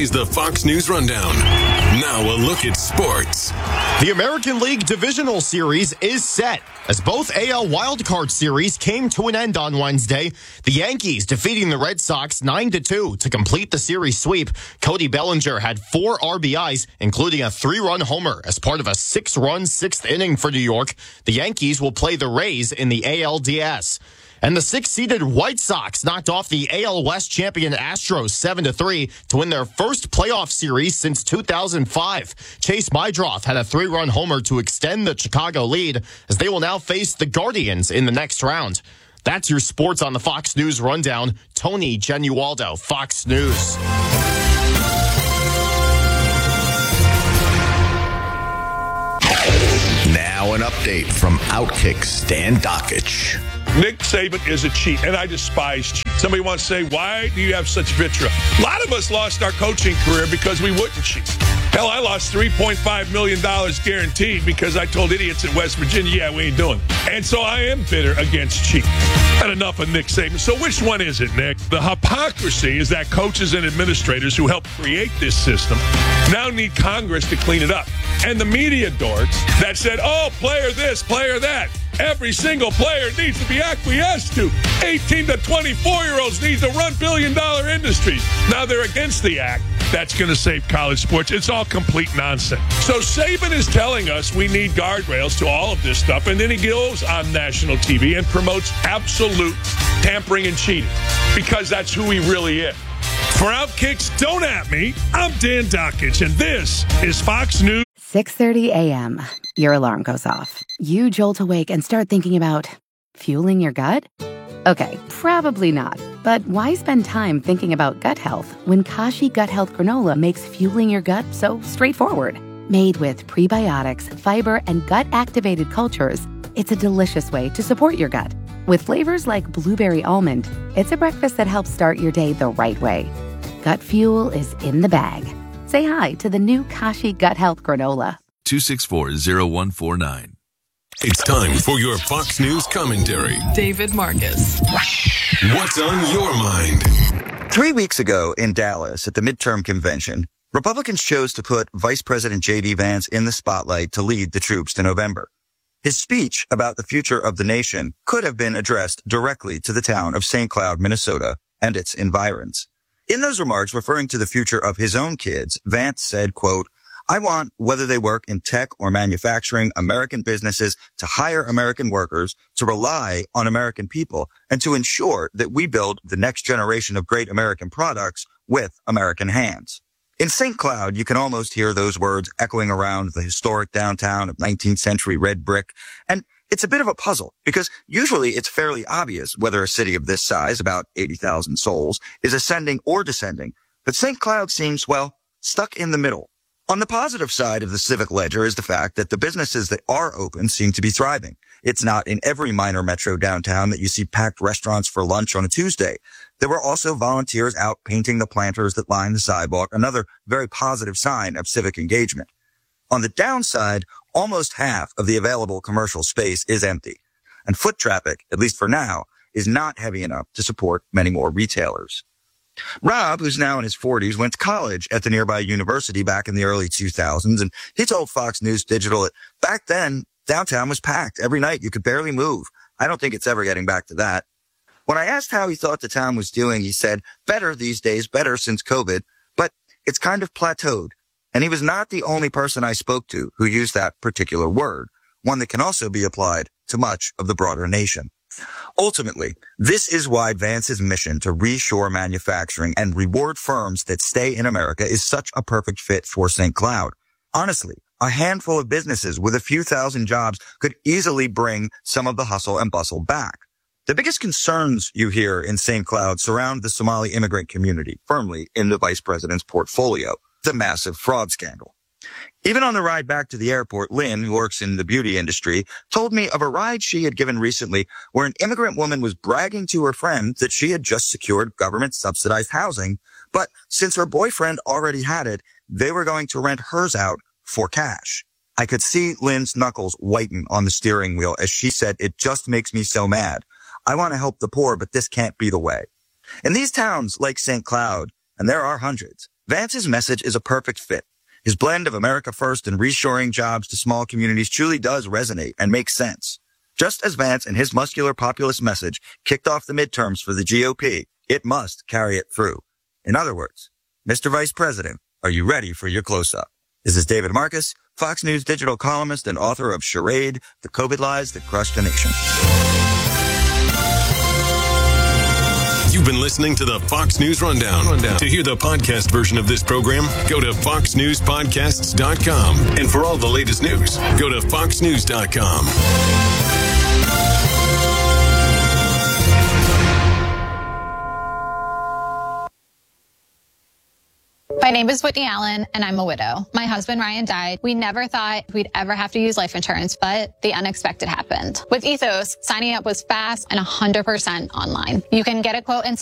is the Fox News Rundown. Now a look at sports. The American League Divisional Series is set as both AL wildcard series came to an end on Wednesday. The Yankees defeating the Red Sox 9-2 to complete the series sweep. Cody Bellinger had 4 RBIs, including a 3-run homer as part of a 6-run 6th inning for New York. The Yankees will play the Rays in the ALDS. And the 6th-seeded White Sox knocked off the AL West champion Astros 7-3 to win their first playoff series since 2005. Chase Mydroth had a 3-run homer to extend the Chicago lead as they will now face the Guardians in the next round. That's your sports on the Fox News Rundown. Tony Genualdo, Fox News. Now an update from Outkick Stan Dockich. Nick Saban is a cheat, and I despise cheat. Somebody wants to say, why do you have such vitriol? A lot of us lost our coaching career because we wouldn't cheat. Hell, I lost $3.5 million guaranteed because I told idiots in West Virginia, yeah, we ain't doing it. And so I am bitter against cheat. And enough of Nick Saban. So which one is it, Nick? The hypocrisy is that coaches and administrators who helped create this system now need Congress to clean it up. And the media dorks that said, oh, player this, player that. Every single player needs to be acquiesced to. 18 to 24-year-olds need to run billion-dollar industries. Now they're against the act. That's going to save college sports. It's all complete nonsense. So Saban is telling us we need guardrails to all of this stuff, and then he goes on national TV and promotes absolute tampering and cheating because that's who he really is. For Outkick's Don't At Me, I'm Dan Dockich, and this is Fox News. 6:30 a.m. Your alarm goes off. You jolt awake and start thinking about fueling your gut? Okay, probably not. But why spend time thinking about gut health when Kashi Gut Health Granola makes fueling your gut so straightforward? Made with prebiotics, fiber, and gut-activated cultures, it's a delicious way to support your gut. With flavors like blueberry almond, it's a breakfast that helps start your day the right way. Gut fuel is in the bag. Say hi to the new Kashi Gut Health Granola. 264-0149. It's time for your Fox News commentary. David Marcus. What's on your mind? 3 weeks ago in Dallas at the midterm convention, Republicans chose to put Vice President J.D. Vance in the spotlight to lead the troops to November. His speech about the future of the nation could have been addressed directly to the town of St. Cloud, Minnesota, and its environs. In those remarks referring to the future of his own kids, Vance said, quote, I want, whether they work in tech or manufacturing, American businesses to hire American workers, to rely on American people, and to ensure that we build the next generation of great American products with American hands. In St. Cloud, you can almost hear those words echoing around the historic downtown of 19th century red brick. And it's a bit of a puzzle because usually it's fairly obvious whether a city of this size, about 80,000 souls, is ascending or descending. But St. Cloud seems, well, stuck in the middle. On the positive side of the civic ledger is the fact that the businesses that are open seem to be thriving. It's not in every minor metro downtown that you see packed restaurants for lunch on a Tuesday. There were also volunteers out painting the planters that line the sidewalk, another very positive sign of civic engagement. On the downside, almost half of the available commercial space is empty. And foot traffic, at least for now, is not heavy enough to support many more retailers. Rob, who's now in his 40s, went to college at the nearby university back in the early 2000s, and he told Fox News Digital that back then, downtown was packed. Every night you could barely move. I don't think it's ever getting back to that. When I asked how he thought the town was doing, he said, better these days, better since COVID, but it's kind of plateaued. And he was not the only person I spoke to who used that particular word, one that can also be applied to much of the broader nation. Ultimately, this is why Vance's mission to reshore manufacturing and reward firms that stay in America is such a perfect fit for St. Cloud. Honestly, a handful of businesses with a few thousand jobs could easily bring some of the hustle and bustle back. The biggest concerns you hear in St. Cloud surround the Somali immigrant community, firmly in the vice president's portfolio, the massive fraud scandal. Even on the ride back to the airport, Lynn, who works in the beauty industry, told me of a ride she had given recently where an immigrant woman was bragging to her friend that she had just secured government-subsidized housing, but since her boyfriend already had it, they were going to rent hers out for cash. I could see Lynn's knuckles whiten on the steering wheel as she said, it just makes me so mad. I want to help the poor, but this can't be the way. In these towns like St. Cloud, and there are hundreds, Vance's message is a perfect fit. His blend of America First and reshoring jobs to small communities truly does resonate and make sense. Just as Vance and his muscular populist message kicked off the midterms for the GOP, it must carry it through. In other words, Mr. Vice President, are you ready for your close-up? This is David Marcus, Fox News digital columnist and author of Charade, The COVID Lies That Crushed a Nation. You've been listening to the Fox News Rundown. To hear the podcast version of this program, go to foxnewspodcasts.com. And for all the latest news, go to foxnews.com. My name is Whitney Allen, and I'm a widow. My husband, Ryan, died. We never thought we'd ever have to use life insurance, but the unexpected happened. With Ethos, signing up was fast and 100% online. You can get a quote in